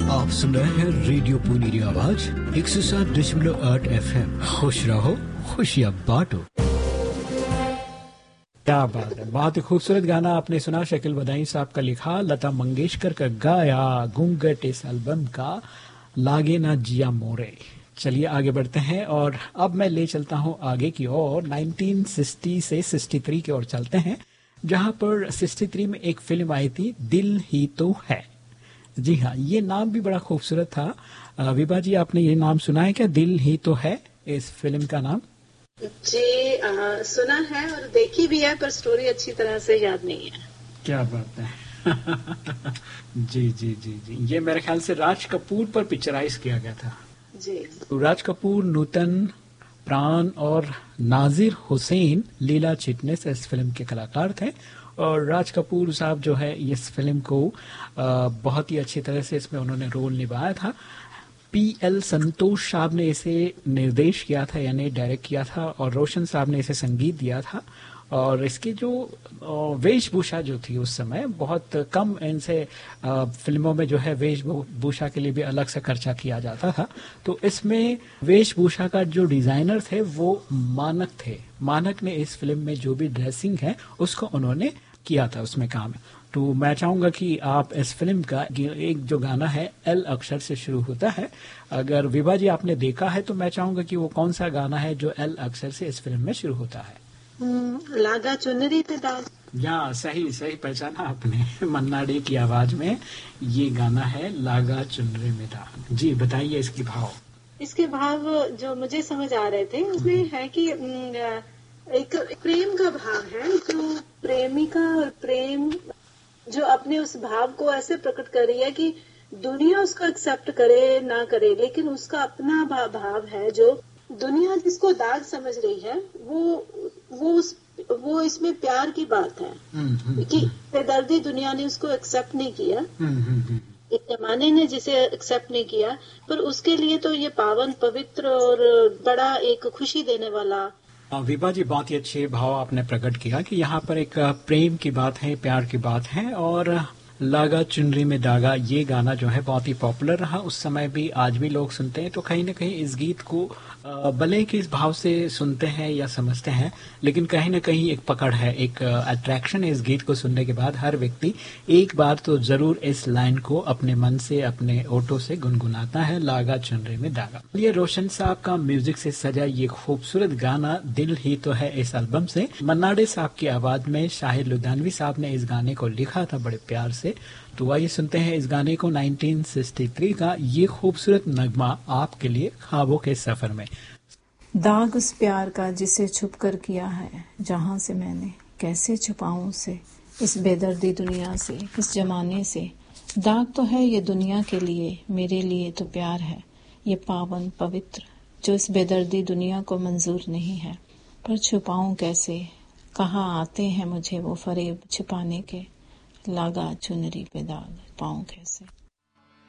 आप सुन रहे हैं रेडियो पुनेरी आवाज 107.8 FM। खुश रहो, खुशियाँ बांटो। क्या बात है, बहुत ही खूबसूरत गाना आपने सुना। शकील बदायूं साहब का लिखा, लता मंगेशकर का गाया, घूंघट इस एल्बम का लागे ना जिया मोरे। चलिए आगे बढ़ते हैं और अब मैं ले चलता हूं आगे की ओर। 1960 से 63 की ओर चलते हैं, जहां पर 63 में एक फिल्म आई थी, दिल ही तो है। जी हाँ, ये नाम भी बड़ा खूबसूरत था। विभा जी, आपने ये नाम सुना है क्या, दिल ही तो है, इस फिल्म का नाम? जी सुना है और देखी भी है, पर स्टोरी अच्छी तरह से याद नहीं है। क्या बात है। जी जी जी जी, ये मेरे ख्याल से राज कपूर पर पिक्चराइज किया गया था। जी, तो राज कपूर, नूतन, प्राण और नाजिर हुसैन, लीला चिटनेस इस फिल्म के कलाकार थे। और राज कपूर साहब जो है इस फिल्म को बहुत ही अच्छी तरह से इसमें उन्होंने रोल निभाया था। पीएल संतोष साहब ने इसे निर्देश किया था, यानी डायरेक्ट किया था, और रोशन साहब ने इसे संगीत दिया था। और इसकी जो वेशभूषा जो थी उस समय, बहुत कम इनसे फिल्मों में जो है वेशभूषा के लिए भी अलग से खर्चा किया जाता था। तो इसमें वेशभूषा का जो डिजाइनर थे वो मानक थे। मानक ने इस फिल्म में जो भी ड्रेसिंग है उसको उन्होंने किया था, उसमें काम। तो मैं चाहूंगा कि आप इस फिल्म का एक जो गाना है एल अक्षर से शुरू होता है, अगर विभा जी आपने देखा है तो मैं चाहूंगा कि वो कौन सा गाना है जो एल अक्षर से इस फिल्म में शुरू होता है। लागा चुनरी पे दाग। या सही सही पहचाना आपने। मन्ना डे की आवाज में ये गाना है, लागा चुनरी में दाग। जी बताइए इसकी भाव। इसके भाव जो मुझे समझ आ रहे थे उसमें है कि एक प्रेम का भाव है, जो प्रेमिका और प्रेम जो अपने उस भाव को ऐसे प्रकट कर रही है कि दुनिया उसको एक्सेप्ट करे ना करे, लेकिन उसका अपना भाव है जो दुनिया जिसको दाग समझ रही है, वो इसमें प्यार की बात है कि बेदर्दी दुनिया ने उसको एक्सेप्ट नहीं किया, इस जमाने ने जिसे एक्सेप्ट नहीं किया, पर उसके लिए तो ये पावन, पवित्र और बड़ा एक खुशी देने वाला। विभा जी, बहुत ही अच्छे भाव आपने प्रकट किया कि यहाँ पर एक प्रेम की बात है, प्यार की बात है। और लागा चुनरी में दागा ये गाना जो है बहुत ही पॉपुलर रहा उस समय भी, आज भी लोग सुनते हैं। तो कहीं ना कहीं इस गीत को भले कि इस भाव से सुनते हैं या समझते हैं, लेकिन कहीं ना कहीं एक पकड़ है, एक अट्रैक्शन है। इस गीत को सुनने के बाद हर व्यक्ति एक बार तो जरूर इस लाइन को अपने मन से, अपने ओठों से गुनगुनाता है, लागा चुनरी में दागा। ये रोशन साहब का म्यूजिक से सजा ये खूबसूरत गाना दिल ही तो है इस एल्बम से, मन्ना डे साहब की आवाज में शाहिद लुधियानवी साहब ने इस गाने को लिखा था बड़े प्यार से। तो आइए सुनते हैं इस गाने को, 1963 का ये खूबसूरत नगमा आपके लिए, ख्वाबों के सफर में। दाग उस प्यार का जिसे छुप कर किया है, जहां से मैंने कैसे छुपाऊं उसे, इस बेदर्दी दुनिया से, इस जमाने से। दाग तो है ये दुनिया के लिए, मेरे लिए तो प्यार है ये पावन पवित्र, जो इस बेदर्दी दुनिया को मंजूर नहीं है। पर छुपाऊं कैसे, कहाँ आते हैं मुझे वो फरेब छिपाने के, लागा चुनरी पे दाग पाऊं कैसे।